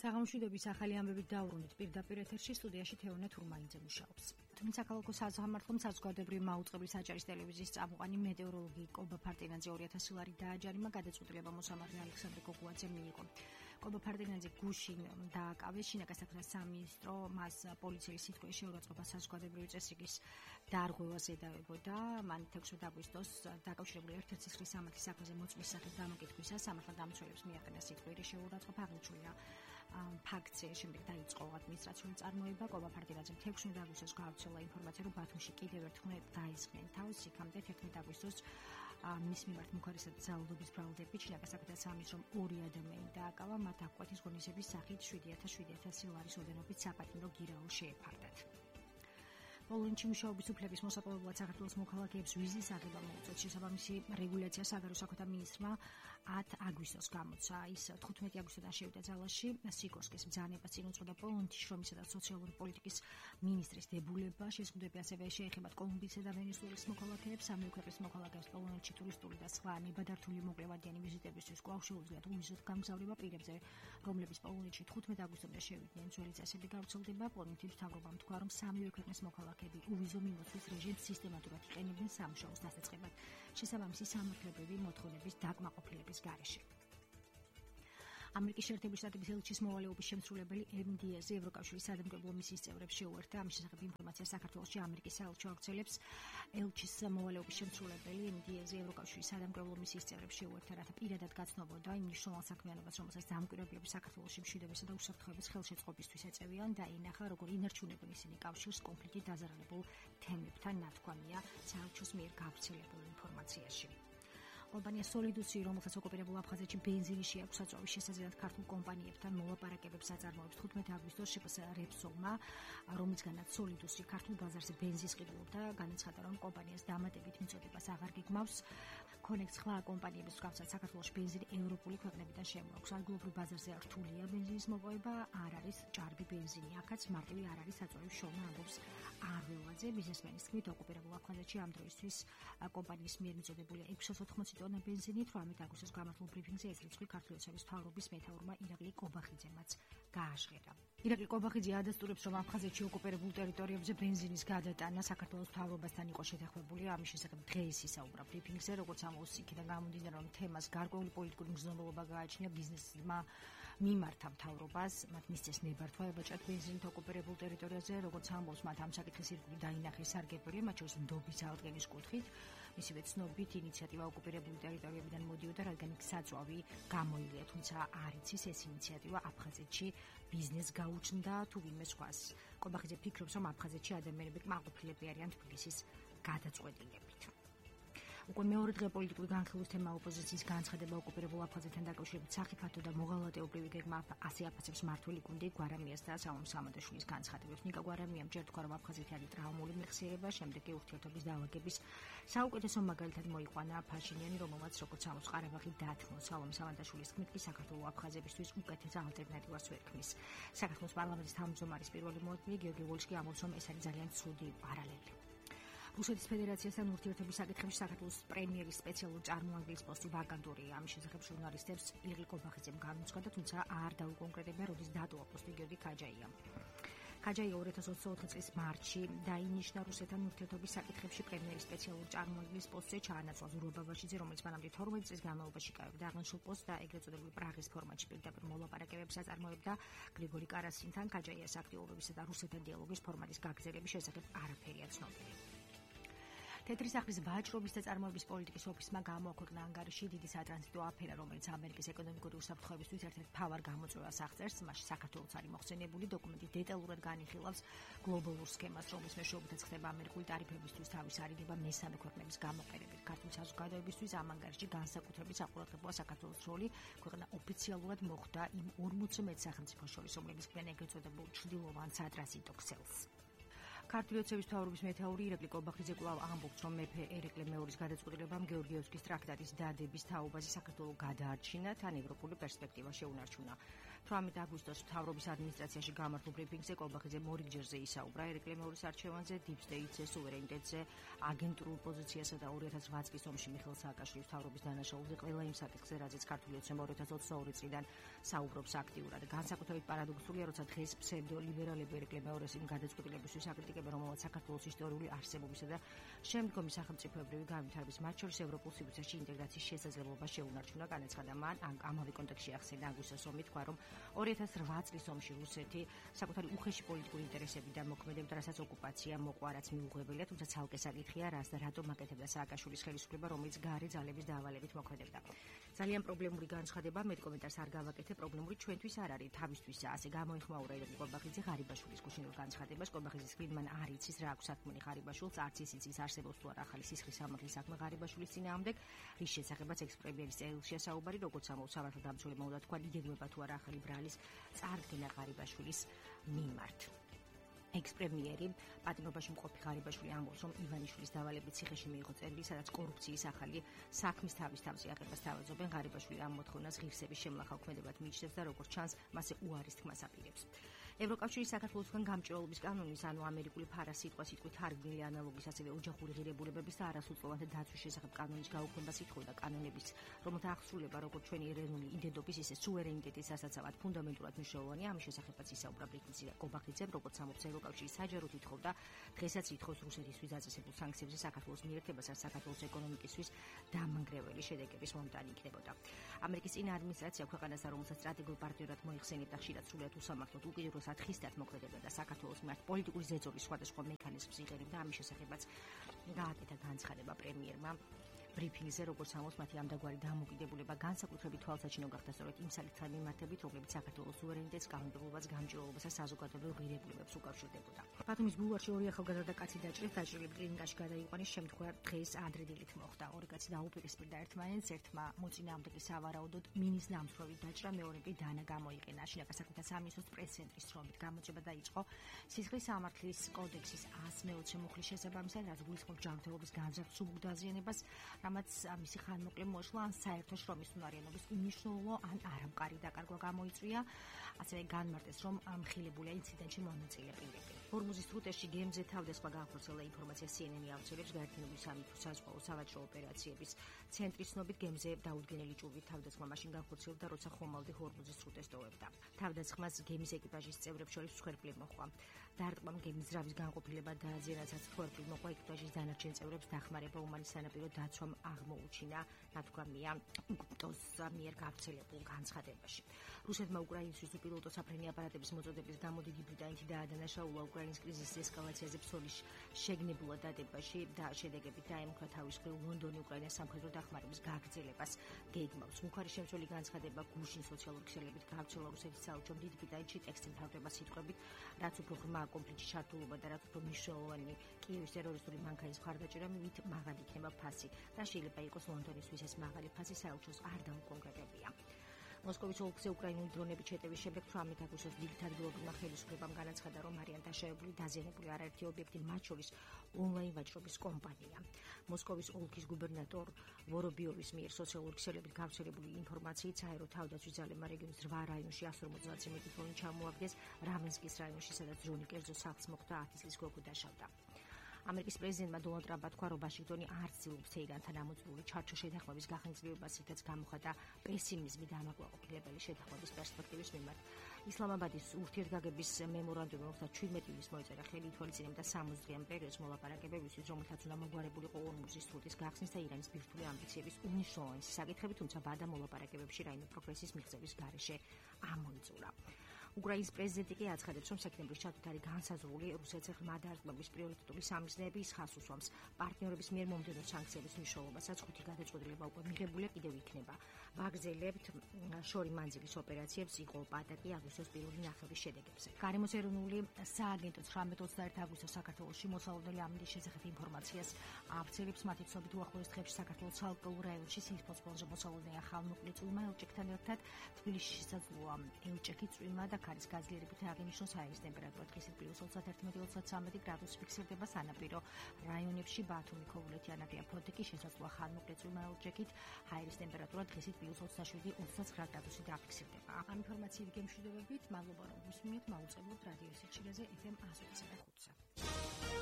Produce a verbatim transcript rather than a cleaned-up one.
საღამოშვიდობის ახალი ამბებით დავრუნით პირდაპირ ეთერში სტუდიაში თეონე თურმაინძე მუშაობს. თუმცა საქალაქო საზღვარგარეთმ საზოგადოებრივი მაუწყებლის აჭარის ტელევიზიის წამყვანი მეტეოროლოგი კობა ფარტინაძე ორი ათასი ლარი დააჯარიმა, გადაწყვეტილება მოსამართლე ალექსანდრე გოგუაძემ მიიღო. კობა ფარტინაძე გუშინ დააკავეს შინაგან საქმეთა სამინისტრო მას პოლიციის სიტყვის შეურაცხყოფა საზოგადოებრივი წესრიგის დარღვევას ედავებოდა. მან ექვსმეტ აგვისტოს დაკავშირებული ერთ-ერთ ცისხლის სამართლის საქმეზე მოწმის სახით დამოკითხვისას სამართალდამცველებს მიაყენა სიტყვიერი შეურაცხყოფა, აღნიშნულია ფაქტზე შემდეგ დაიწყო ადმინისტრაციული წარმოება. კობა ფარტინაძემ ექვსმეტ აგვისტოს გაავრცელა ინფორმაცია, რომ ბათუმში კიდევ ერთხელ დაისხნენ თავს. იქამდე თერთმეტ აგვისტოს მის მიმართ მუხარისა და ძალადობის ბრალდებით შინაგან საქმეთა სამინისტრომ ორი ადამიანი დააკავა, მათ აღკვეთის ღონისძიების სახით შვიდი ათასი ლარის ოდენობით საპატიმრო გირაო შეეფარდათ. პოლონეთში მუშაობის უფლების მოსაპოვებლად საქართველოს მოქალაქეებს ვიზის აღება მოუწევს. შესაბამისი რეგულაცია საგარეო საქმეთა მინისტრმა ათი აგვისტოს გამოცა. ის თხუთმეტი აგვისტოდან შევიდა ძალაში. სიკორსკის ბრძანებას წინ უძღოდა პოლონეთის შრომისა და სოციალური პოლიტიკის მინისტრის დებულება. შეზღუდვები ასევე შეეხებათ კოლუმბიისა და ვენესუელის მოქალაქეებს. სამივე ქვეყნის მოქალაქეებს პოლონეთში ტურისტული და სხვა ნებადართული მოკლებადიანი ვიზიტებისთვის კვლავ შეუძლიათ უვიზოდ გამგზავრება პირებზე, რომლებიც პოლონეთში თხუთმეტ აგვისტომდე შევიდნენ. ძველი წესები გავრცელდება. პოლონეთის მთავრობამ თქვა, რომ სამივე ქვეყნის მოქალაქეები უვიზო მიმოწვის რეჟიმს სისტემატურად იყენებენ სამუშაოს დასაწყებად, შესაბამისი სამართლებრივი მოთხოვნების დაკმაყოფილების გარეშე. ამერიკის შეერთებული შტატების ელჩის მოვალეობის შემსრულებელი ემ დი ეზი ევროკავშირის სადამკვირვებლო მისიის წევრებს შეუერთდა. ამის შესახებ ინფორმაცია საქართველოში ამერიკის საელჩო ავრცელებს. ელჩის მოვალეობის შემსრულებელი ემ დი ეზი ევროკავშირის სადამკვირვებლო მისიის წევრებს შეუერთდა, რათა პირადად გაცნობოდა იმ მნიშვნელოვან საქმიანობას, რომელსაც დამკვირვებლები საქართველოში მშვიდობისა და უსაფრთხოების ხელშეწყობისთვის ეწევიან და ინახა, როგორ ინარჩუნებენ ისინი კავშირს კონფლიქტით დაზარალებულ თემებთან, ნათქვამია საელჩოს მიერ გავრცელებულ ინფორმაციაში. კომპანია სოლიდუსი, რომელსაც ოკუპირებულ აფხაზეთში ბენზინი შეაქვს საწვავის შესაძლებლად ქართულ კომპანიებთან მოლაპარაკებებს აწარმოებს თხუთმეტი აგვისტოს შეფასა რეპსოლმა, რომლისგანაც სოლიდუსი ქართულ ბაზარზე ბენზინს ყიდულობდა, განაცხადა, რომ კომპანიას დამატებით მიწოდებას აღარ გიგმავს. ქონექს სხვა კომპანიების მსგავსად საქართველოში ბენზინი ევროპული ქვეყნებიდან შემოაქვს. ადგილობრივ ბაზარზე რთულია ბენზინის მოპოვება, არ არის ჭარბი ბენზინი. აქაც მარტივი არ არის საწვავის შოვნა, ამბობს არველაძე. ბიზნესმენის თქმით, ოკუპირებულ აფხაზეთში ამ დროისთვის კომპანიის მიერ მიწოდებულია ექვსას ოთხმოცი ტონა ბენზინით. თვრამეტ აგვისტოს გამართულ ბრიფინგზე ეს რიცხვი ქართლოცების მთავრობის მეთაურმა ირაკლი კობახიძემაც გააჟღერა. ირაკლი კობახიძე ადასტურებს, რომ აფხაზეთში ოკუპირებულ ტერიტორიებზე ბენზინის გადატანა საქართველოს მთავრობასთან იყო შეთანხმებული. ამის შესახებ დღეს ისაუბრა ბრიფინგზე, როგორც ამბობს, იქიდან გამომდინარე, რომ თემას გარკვეული პოლიტიკური მგზნობელობა გააჩნია ბიზნესმა მიმართა მთავრობას, მათ მისცეს ნებართვა ებაჭათ ბენზინით ოკუპირებულ ტერიტორიაზე, როგორც ამბობს, მათ ამ საკითხის ირგვლივ დაინახეს სარგებლები, მათ შორის ნდობის აღდგენის კუთხით. მისივე ცნობით, ინიციატივა ოკუპირებულ ტერიტორიებიდან მოდიოდა, რადგან იქ საწვავი გამოილია, თუმცა არ იცის ეს ინიციატივა აფხაზეთში ბიზნესს გაუჩნდა თუ ვინმე სხვას. კობახიძე ფიქრობს, რომ აფხაზეთში ადამიანები კმაყოფილები არიან თბილისის გადაწყვეტილებით. უკვე მეორე დღე პოლიტიკური განხილვის თემა ოპოზიციის განცხადება ოკუპირებულ აფხაზეთთან დაკავშირებით სახიფათო და მოღალატეობრივი გეგმა ასე აფასებს მართველი გუნდი გვარამიას და საუმ სამადაშვილის განცხადებებს. ნიკა გვარამიამ ჯერ თქვა, რომ აფხაზეთი არის ტრავმული მეხსიერება, შემდეგ კი ურთიერთობის დაავაგების საუკეთესო მაგალითად მოიყვანა ფაშინიანი, რომელმაც როგორც ამბობს ყარაბაღი დათმო. საუმ სამადაშვილის თქმით, კი საქართველოს აფხაზებისთვის უკეთეს ალტერნატივას ვერ ქმნის. საქართველოს პარლამენტის თავმჯდომარის პირველი მოადგილე გიორგი ვოლსკი ამბობს, რომ ეს არის ძალიან ცუდი პარალელი. რუსეთის ფედერაციასთან ურთიერთობის საკითხებში საქართველოს პრემიერის სპეციალური წარმოადგენლის პოსტი ვაკანტურია. ამის შესახებ ჟურნალისტებს ირაკლი კობახიძემ განუცხადა, თუმცა არ დაუკონკრეტებია, როდის დატოვა პოსტი გიორგი ქაჯაიამ. ქაჯაია ორი ათას ოცდაოთხი წლის მარტში დაინიშნა რუსეთთან ურთიერთობის საკითხებში პრემიერის სპეციალური წარმოადგენლის პოსტზე, ჩაანაცვლა ზურაბ ბაბაშიძე, რომელიც მანამდე თორმეტ წლის განმავლობაში იკავებდა აღნიშნულ პოსტს და ეგრეთ წოდებული პრაღის ფორმატში პირდაპირ მოლაპარაკებებს აწარმოებდა გრიგორი კარასინთან. ქაჯაიას აქტიურობისა და რუსეთთან დიალოგის ფორმატის გაგრძელების შესახებ არაფერია ცნობილი. თეთრი სახლის ვაჭრობის და წარმოების პოლიტიკის ოფისმა გამოაქვეყნა ანგარიში დიდი სატრანზიტო აფერა, რომელიც ამერიკის ეკონომიკური უსაფრთხოებისთვის ერთ-ერთ მთავარ გამოწვევას აღწერს. მასში საქართველოს არის მოხსენებული. დოკუმენტი დეტალურად განიხილავს გლობალურ სქემას, რომლის მეშვეობითაც ხდება ამერიკული ტარიფებისთვის თავის არიდება მესამე ქვეყნების გამოყენებით. ქართული საზოგადოებისთვის ამ ანგარიში განსაკუთრებით საყურადღებოა საქართველოს როლი. ქვეყნა ოფიციალურად მოხვდა იმ ორმოცი მეტსახელმწიფოს შორის, რომლებიც ქმნიან ეგრეთ წოდებულ ჩრდილოვან სატრანზიტო ქსელს. ქართული ოცნების მთავრობის მეთაური ირაკლი კობახიძე კვლავ ამბობს, რომ მეფე ერეკლე მეორის გადაწყვეტილებამ გეორგიევსკის ტრაქტატის დადების თაობაზე საქართველოს გადაარჩინა, თან ევროპული პერსპექტივა შეუნარჩუნა. თვრამეტ აგვისტოს მთავრობის ადმინისტრაციაში გამართულ ბრიფინგზე კობახიძე მორიგჯერზე ისაუბრა ერეკლე მეორის არჩევანზე, deep state-ზე, სუვერენიტეტზე, აგენტურულ პოზიციასა და ორი ათას ოთხ წლის ომში მიხეილ სააკაშვილის მთავრობის დანაშაულზე ყველა იმ საკითხზე, რაზეც ქართული ოცნება ორი ათას ოცდაორი წლიდან საუბრობს აქტიურად. განსაკუთრებით პარადოქსულია, როცა დღეს ფსევდოლიბერალები ერეკლე მეორის იმ გადაწყვეტილებისთვის აკრიტიკებენ, რომელმაც საქართველოს ისტორიული არსებობისა და შემდგომი სახელმწიფოებრივი განვითარების, მათ შორის ევროპულ სივრცეში ინტეგრაციის შესაძლებლობა შეუნარჩუნა. განაცხადა მან, ამავე კონტექსტში ახსენდა აგვისტოს ომი, თქვა, რომ ორი ათას ოთხ წლის ომში რუსეთი საკუთარი უხეში პოლიტიკური ინტერესებიდან მოქმედებდა, რასაც ოკუპაცია მოყვა, რაც მიუღებელია, თუმცა ცალკე საკითხია, რას და რატომ აკეთებდა სააკაშვილის ხელისუფლება, რომელიც გარე ძალების დავალებით მოქმედებდა. ძალიან პრობლემური განცხადება, მეტ კომენტარს არ გავაკეთე, პრობლემური ჩვენთვის არ არის, თავისთვისა. ასე გამოიხმაურა ირაკლი კობახიძე ღარიბაშვილის გუშინდელ განცხადებას. კობახიძის თქმით, მან არ იცის რა აქვს საქმე ღარიბაშვილს, არც ის იცის არსებობს თუ არა ახალი სისხლის სამართლის საქმე ღარიბაშვილის წინააღმდეგ, რის შესახებაც ექს-პრემიერის წერილშია საუბარი, როგორც ამბობს სამართალდამცველებმა უნდა თქვა, იგეგმება თუ არა ახალი ბრალის წარდგენა ღარიბაშვილის მიმართ. ექს-პრემიერი პატიმრობაში მყოფი ღარიბაშვილი ამბობს, რომ ივანიშვილის დავალებით ციხეში მიიღო წერილი, სადაც კორუფციის ახალი საქმის თავის თავზე აღებას თავაზობენ. ღარიბაშვილი ამ მოთხოვნას ღირსების შემლახავ ქმედებად მიიჩნევს და როგორც ჩანს, მასზე უარის თქმას აპირებს. ევროკავშირის საქართველოსგან გამჭვირვალობის კანონის, ანუ ამერიკული ფარა სიტყვა-სიტყვით თარგმნილი ანალოგის, ასევე ოჯახური ღირებულებების და არასრულწლოვანთა დაცვის შესახებ კანონის გაუქმებას ითხოვდა. კანონების, რომელთა აღსრულება როგორც ჩვენი ეროვნული იდენტობის, ისე სუვერენიტეტის სასაცავად ფუნდამენტურად მნიშვნელოვანია. ამის შესახებაც ისაუბრა ბრიფინგზე კობახიძე, როგორც ამბობს ევროკავშირის საჯაროდ ითხოვდა, დღესაც ითხოვს რუსეთისთვის დაწესებულ სანქციებზე საქართველოს მიერთებას, რაც საქართველოს ეკონომიკისთვის დამანგრეველი შედეგების მომტანი იქნებოდა. ამერიკის წინა ადმინისტრაცია ქვეყანასა, რომელსაც სტრატეგიულ პარტნიორად მოიხსენებდა, ხშირად სრულიად უსამართლოდ უკიდურეს ათხისტად მოქმედებდა და საქართველოს მიმართ პოლიტიკური ზეწოლის სხვადასხვა მექანიზმს იღებდა. ამის შესახებაც გააკეთა განცხადება პრემიერმა ბრიფინგზე, როგორც ამბობს, მათი ამდაგვარი დამოკიდებულება განსაკუთრებით თვალსაჩინო გახდა სწორედ იმ საკითხთან მიმართებით, რომლებიც საქართველოს სუვერენიტეტს, კანონმდებლობას, გამჭვირვალობას და საზოგადოებრივ ღირებულებებს უკავშირდებოდა. ბათუმის ბულვარში ორი ახალგაზრდა კაცი დაჭრეს, დაჭრილები კლინიკაში გადაიყვანეს, შემთხვევა დღეს ადრედილით მოხდა. ორი კაცი დაუპირისპირდა ერთმანეთს, ერთმა მოწინააღმდეგე სავარაუდოდ მინის ნამსხვრევით დაჭრა, მეორე კი დანა გამოიყენა. შინაგან საქმეთა სამინისტროს პრეს-ცენტრის შრომით გამოწვევა დაიწყო სისხლის სამართლის კოდექსის ას მეოცე მუხლის შესაბამისად, რაც გულისხმობს ჯანმრთელობის განზრახ სუბუქ დაზიანებას, რამაც მისი ხანმოკლე მოშლა ან საერთო შრომის უნარიანობის უმნიშვნელო ან არამყარი დაკარგვა გამოიწვია, ასევე განმარტეს, რომ მხილებულია ინციდენტში მონაწილე პირები. ჰორმუზის სრუტეში გემზე თავდასხმა განხორციელდა ინფორმაცია სი ენ ენ-ი ავრცელებს გაერთიანებული სამეფო საზღვაო სავაჭრო ოპერაციების ცენტრის ცნობით, გემზე დაუდგენელი ჭურვით თავდასხმა მაშინ განხორციელდა, როცა ხომალდი ჰორმუზის სრუტეს ტოვებდა. თავდასხმას გემის ეკიპაჟის წევრებს შორის მსხვერპლი მოჰყვა. დარტყმამ გემის ძრავის განყოფილება დააძინა, რაც მსხვერპლი მოჰყვა ეკიპაჟის დანარჩენ წევრებს დახმარება უმანის სანაპირო დაცვამ აღმოუჩინა, ნათქვამია უკტოს მიერ გავრცელებულ განცხადებაში. რუსეთმა უკრაინისთვის უპილოტო საფრენი აპარატების მოწოდების გამო დიდი ბრიტანეთი დაადანაშაულა უკრაინის კრიზისის ესკალაციაზე ბრძოლის შეგნებულად დადებაში და შედეგებით დაემუქრა თავის მხრივ ლონდონი უკრაინას სამხედრო დახმარების გაგრძელებას გეგმავს. მუხარის შემცველი განცხადება გუშინ სოციალური ქსელებით გავრცელა რუსეთის საელჩომ დიდ ბრიტანეთში ტექსტი მთავრდება სიტყვებით, რაც უფრო ღრმა კონფლიქტში ჩართულობა და რაც უფრო მნიშვნელოვანი კიევის ტერორისტული მანქანის მხარდაჭერა მით მაღალი იქნება ფასი და შეიძლება იყოს ლონდონისთვის ეს მაღალი ფასი საელჩოს არ დაუკონკრეტებია. მოსკოვის ოლქზე უკრაინული დრონებით შეტევის შემდეგ თვრამეტ აგვისტოს დილით ადგილობრივმა ხელისუფლებამ განაცხადა, რომ არიან დაშავებული, დაზიანებული არაერთი ობიექტი, მათ შორის ონლაინ ვაჭრობის კომპანია. მოსკოვის ოლქის გუბერნატორ ვორობიოვის მიერ სოციალური ქსელებით გავრცელებული ინფორმაციით, საერო თავდაცვის ძალებმა რეგიონის რვა რაიონში ას ორმოცდაათზე მეტი დრონი ჩამოაგდეს, რამენსკის რაიონში, სადაც დრონი კერძო სახლს მოხვდა, ათი წლის გოგო დაშავდა. ამერიკის პრეზიდენტმა დონალდ ტრამპმა თქვა, რომ ვაშინგტონი არ ცდილობს თეირანთან ამოწურული ჩარჩო შეთანხმების გახანგრძლივებას, რითაც გამოხატა პესიმიზმი და ამაყურებელი შეთანხმების პერსპექტივის მიმართ. ისლამაბადის ურთიერთგაგების მემორანდუმი მოხდა ჩვიდმეტი ივლის მოეწერა ხელი, ითვალისწინებდა სამოცი დღიან პერიოდს მოლაპარაკებებისთვის, რომელთაც უნდა მოგვარებულიყო ორმუზის სრუტის გახსნის და ირანის ბირთვული ამბიციების უმნიშვნელოვანესი საკითხები, თუმცა ბადა მოლაპარაკებებში რაიმე პროგრესის მიღწევის გარეშე ამოიწურა. უკრაინის პრეზიდენტი კი აცხადებს, რომ სექტემბრის ჩათვლით არის განსაზღვრული რუსეთზე ღრმა დარტყმების პრიორიტეტული სამიზნეები, ის ხაზს უსვამს პარტნიორების მიერ მომდევნო სანქციების მნიშვნელობასაც, ხუთი გადაწყვეტილება უკვე მიღებულია, კიდევ იქნება. ვაგრძელებთ შორი მანძილის ოპერაციებს, იყო პატაკი აგვისტოს პირველი ნახევრის შედეგებზე. გარემოს ეროვნული სააგენტო ცხრამეტ ოცდაერთი აგვისტოს საქართველოში მოსალოდნელი ამინდის შესახებ ინფორმაციას ავრცელებს. მათი ცნობით, უახლოეს დღეებში საქართველოს ცალკეულ რაიონში სითბოს ფონზე მოსალოდნელი ხალხმოკლე წვიმა ელჭექთან ერთად თბილისში შესაძლოა ელჭექი წვიმა და აქ არის გაძლიერებით აღინიშნოს ჰაერის ტემპერატურა დღისით პლუს ოცდაერთმეტი ოცდათვრამეტი გრადუსი ფიქსირდება სანაპირო რაიონებში ბათუმი, ქობულეთი, ანაკლია, ფოთი შესაძლოა ხანმოკლე წვიმაალჭექით ჰაერის ტემპერატურა დღისით პლუს ოცდაშვიდი ოცდაცხრა გრადუსი დაფიქსირდება. ამ ინფორმაციით გემშვიდობებით, მადლობა რომ გისმენთ, მაუწყებლობთ რადიო სიჩილეზე ეფ ემ ათს ოცდახუთზე.